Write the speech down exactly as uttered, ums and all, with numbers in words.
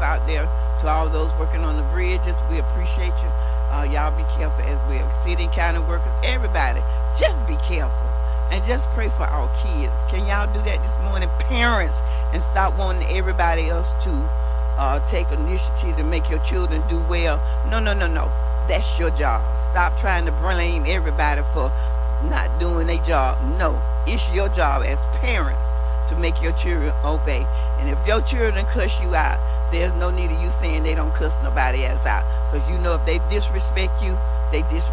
out there, to all those working on the bridges, we appreciate you. Uh, y'all be careful as well. City and county workers, everybody, just be careful. And just pray for our kids. Can y'all do that this morning, parents, and stop wanting everybody else to uh, take initiative to make your children do well? No, no, no, no. That's your job. Stop trying to blame everybody for not doing their job. No, it's your job as parents to make your children obey. And if your children cuss you out, there's no need of you saying they don't cuss nobody else out. Because you know if they disrespect you, they disrespect